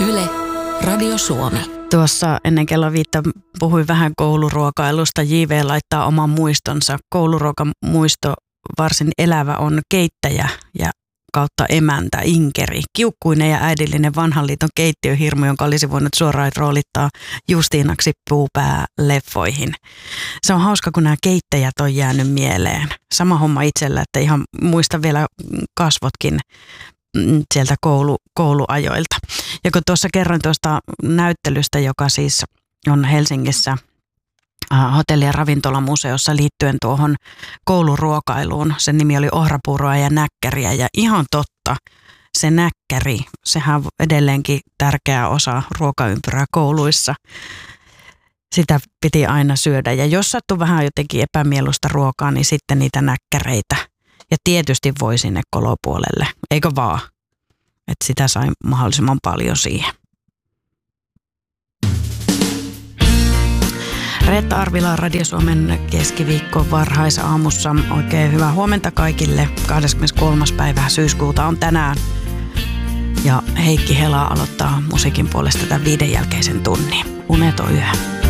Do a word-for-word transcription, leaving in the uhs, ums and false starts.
Yle, Radio Suomi. Tuossa ennen kello viittä puhuin vähän kouluruokailusta. J V laittaa oman muistonsa. Kouluruokamuisto varsin elävä on keittäjä ja kautta emäntä Inkeri. Kiukkuinen ja äidillinen vanhan liiton keittiöhirmu, jonka olisi voinut suoraan roolittaa Justiinaksi Puupää-leffoihin. Se on hauska, kun nämä keittäjät on jäänyt mieleen. Sama homma itsellä, että ihan muista vielä kasvotkin sieltä koulu, kouluajoilta. Ja kun tuossa kerroin tuosta näyttelystä, joka siis on Helsingissä hotelli- ja ravintolamuseossa liittyen tuohon kouluruokailuun. Sen nimi oli Ohrapuuroa ja näkkäriä ja ihan totta, se näkkäri, sehän on edelleenkin tärkeä osa ruokaympyrää kouluissa. Sitä piti aina syödä ja jos sattui vähän jotenkin epämielusta ruokaa, niin sitten niitä näkkäreitä. Ja tietysti voi sinne kolopuolelle, eikö vaan? Että sitä sai mahdollisimman paljon siihen. Reetta Arvila Radio Suomen keskiviikko varhaisaamussa. Oikein hyvää huomenta kaikille. kahdeskymmeneskolmas päivä syyskuuta on tänään. Ja Heikki Hela aloittaa musiikin puolesta tämän viiden jälkeisen tunnin. Uneton yö.